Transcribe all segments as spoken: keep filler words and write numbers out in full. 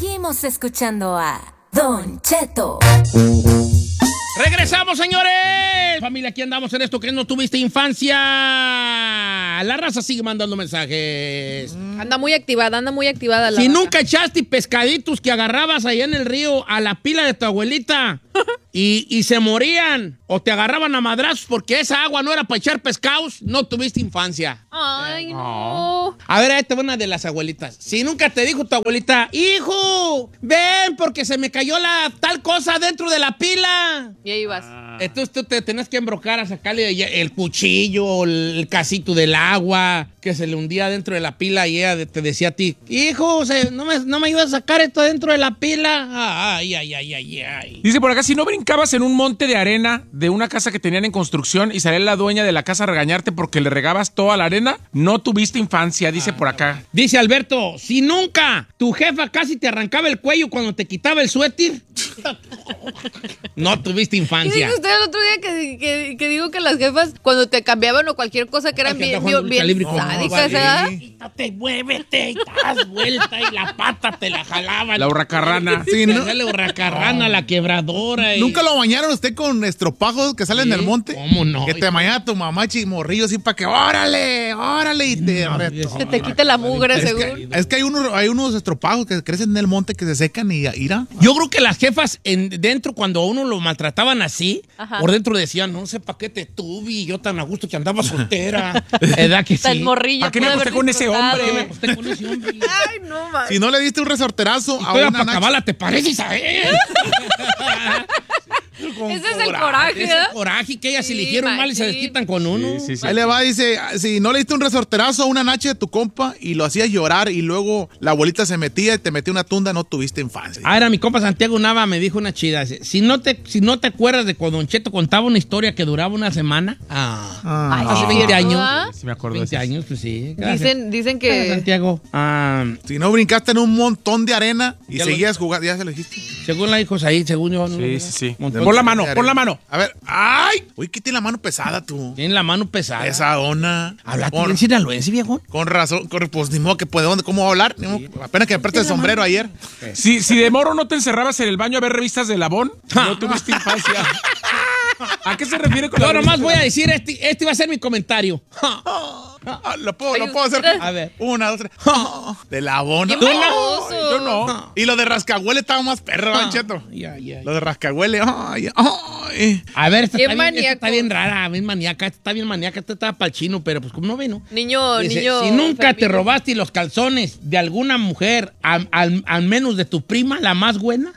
Seguimos escuchando a Don Cheto. ¡Regresamos, señores! Familia, aquí andamos en esto que no tuviste infancia. La raza sigue mandando mensajes. Anda muy activada, anda muy activada la Si raza. nunca echaste pescaditos que agarrabas allá en el río a la pila de tu abuelita y, y se morían o te agarraban a madrazos porque esa agua no era para echar pescados, no tuviste infancia. Ay, no. A ver, ahí te va una de las abuelitas. Si nunca te dijo tu abuelita, hijo, ven porque se me cayó la tal cosa dentro de la pila. Y ahí vas. Entonces tú te tenías que embrocar a sacarle el cuchillo, el casito del agua que se le hundía dentro de la pila y ella te decía a ti, hijo, se, no, me, no me ayudas a sacar esto dentro de la pila. Ay, ay, ay, ay, ay. Dice por acá, si no brincabas en un monte de arena de una casa que tenían en construcción y salía la dueña de la casa a regañarte porque le regabas toda la arena, no tuviste infancia, dice ah, por acá. Dice Alberto, si nunca tu jefa casi te arrancaba el cuello cuando te quitaba el suéter, no tuviste infancia. ¿Qué dijo usted el otro día que, que, que digo que las jefas cuando te cambiaban o cualquier cosa que eran bien, bien, bien sádicas, ¿verdad? Quítate, muévete y das vuelta y la pata te la jalaban. La hurracarrana. Sí, ¿no? La hurracarrana, la quebradora. Y... ¿Nunca lo bañaron usted con estropajos que salen ¿Sí? del monte? ¿Cómo no? Que te bañaba tu mamá chimorrillo así para que órale, órale y te... No, se te quite la mugre, es seguro. Que, es que hay, uno, hay unos estropajos que crecen en el monte que se secan y irá. Yo creo que las jefas en, dentro, cuando a uno lo maltrataban así, Ajá. por dentro decían, no sé para qué te tuve y yo tan a gusto que andaba soltera. ¿Verdad que sí? Tan morrillo. ¿Para qué me acosté con ese hombre? Me acosté con ese hombre. Ay, no, man. Si no le diste un resorterazo y a una para cabala, ¿te pareces a él? Ese es el coraje, Ese es el coraje que ellas sí, se eligieron mal y se desquitan con uno. Sí, sí, sí. Ahí le va, dice, si no le diste un resorterazo a una nacha de tu compa y lo hacías llorar y luego la abuelita se metía y te metía una tunda, no tuviste infancia. Ah, era mi compa Santiago Nava, me dijo una chida. Si no te, si no te acuerdas de cuando Don Cheto contaba una historia que duraba una semana, ah, ah, hace veinte años. Sí, me acuerdo veinte años, pues sí. Gracias. Dicen, dicen que... Gracias, Santiago. Ah, si no brincaste en un montón de arena y ya seguías lo... jugando, ya se lo dijiste. Según la dijo ahí, según yo. Sí, no, sí, sí. Montón pon la mano, pon la mano. A ver, ¡ay! Uy, ¿qué tiene la mano pesada tú? Tiene la mano pesada. Pesadona. ¿Hablaste bien sinaloense, viejo? Con razón, con, pues ni modo que puede, ¿dónde, ¿cómo va a hablar? Sí. Modo, apenas que me preste el sombrero mano? Ayer. Si, si de moro no te encerrabas en el baño a ver revistas de Labón, no tuviste infancia. ¿A qué se refiere con Yo la nomás voy a decir, este, este va a ser mi comentario. Ah, lo puedo, lo puedo hacer. A ver. Una, dos, tres. De la bona. ¿Tú no? Yo no. Y lo de rascahuele estaba más perro, ah, Cheto. Ya, ya, ya. Lo de rascahuele. Ay, ay. A ver, esta está, bien, esta está bien rara, bien maníaca. Esta está bien maníaca. Esta está para el chino, pero pues como no vino. Niño, Dice, niño. Si nunca Fermín. te robaste los calzones de alguna mujer, al, al, al menos de tu prima, la más buena.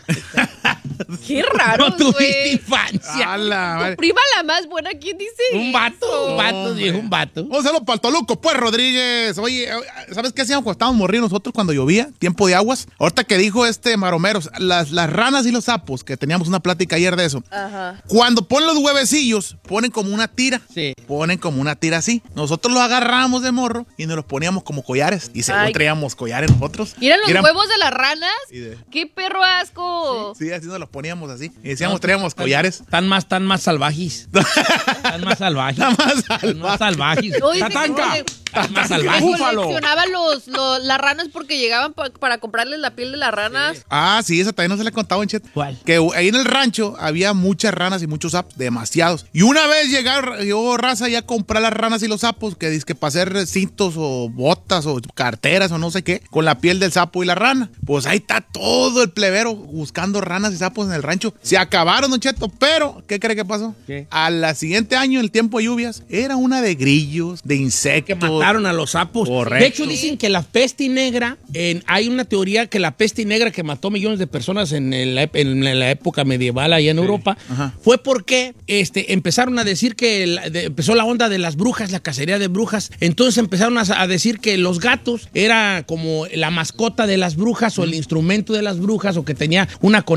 Qué raro, No tuviste güey. infancia. Ala, Tu prima la más buena, ¿quién dice Un vato, eso? un vato, dijo un vato. Vamos a hacerlo para el Toluco, pues, Rodríguez. Oye, ¿sabes qué hacíamos cuando estábamos morridos nosotros cuando llovía? Tiempo de aguas. Ahorita que dijo este Maromero, las, las ranas y los sapos, que teníamos una plática ayer de eso. Ajá. Cuando ponen los huevecillos, ponen como una tira. Sí. Ponen como una tira así. Nosotros los agarramos de morro y nos los poníamos como collares. Y según Ay. traíamos collares nosotros. ¿Y eran los Y eran- huevos de las ranas? Sí, de- ¡Qué perro asco! Sí, así nos los poníamos así. Y decíamos, traíamos collares. Están más, están más salvajes. Están más salvajes. Está más Están más salvaje. salvajes. No, dice que Tatanca. cole- Están más que salvajes. Búfalo. coleccionaban los, los- las ranas porque llegaban pa- para comprarles la piel de las ranas. Ah, sí, esa también no se la he contado en chat. ¿Cuál? Que ahí en el rancho había muchas ranas y muchos sapos, demasiados. Y una vez llegaron, llegó raza ya a comprar las ranas y los sapos, que dice que para hacer cintos o botas o carteras o no sé qué, con la piel del sapo y la rana. Pues ahí está todo el plebero buscando ranas y sapos en el rancho. Se acabaron, Don Cheto, pero ¿qué cree que pasó? ¿Qué? Al siguiente año, en el tiempo de lluvias, era una de grillos, de insectos. Que mataron a los sapos. Correcto. De hecho, dicen que la peste negra, en, hay una teoría que la peste negra que mató millones de personas en, el- en la época medieval allá en Europa, Ajá. fue porque este, empezaron a decir que la- de- empezó la onda de las brujas, la cacería de brujas. Entonces empezaron a, a decir que los gatos era como la mascota de las brujas o el instrumento de las brujas o que tenía una conexión con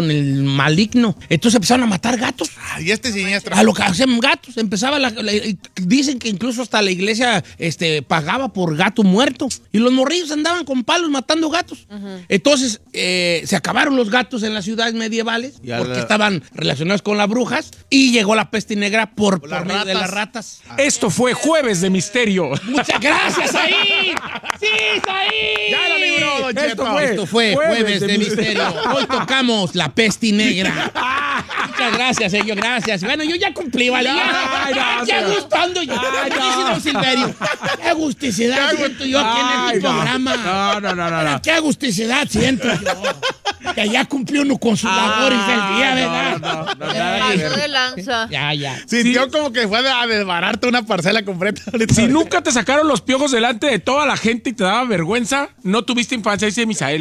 con el maligno. Entonces empezaron a matar gatos. Y este siniestro. A lo que hacían gatos. Empezaba la, la- dicen que incluso hasta la iglesia este, pagaba por gato muerto. Y los morrillos andaban con palos matando gatos. Entonces eh, se acabaron los gatos en las ciudades medievales Y a porque la- estaban relacionados con las brujas. Y llegó la peste negra por, por las medio de ratas. las ratas. Esto fue Jueves de Misterio. Muchas gracias, ahí. Sí, ahí. Ya lo libró, Don Esto Cheto. fue- Esto fue Jueves Jueves de de Misterio. Hoy tocamos la peste negra. Muchas gracias, señor, gracias. Bueno, yo ya cumplí, ¿vale? Ya, Ay, no, qué señor. gusto ando yo. Ay, Aquí no. sí, don Silverio. Qué agusticidad siento yo aquí en Ay, este no. programa. No, no, no, no, no. Qué agusticidad siento yo. Que ya cumplió uno con sus labores del día, ¿verdad? no, no, no, nada que ver. Paso de lanza. Ya, ya. Sintió como que fue a desbararte una parcela completa. Si nunca te sacaron los piojos delante de toda la gente y te daba vergüenza, no tuviste infancia, dice Misael.